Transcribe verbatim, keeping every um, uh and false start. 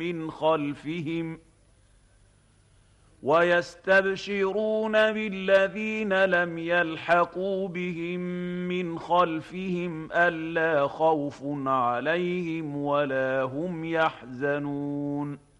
من خلفهم ويستبشرون بالذين لم يلحقوا بهم من خلفهم ألا خوف عليهم ولا هم يحزنون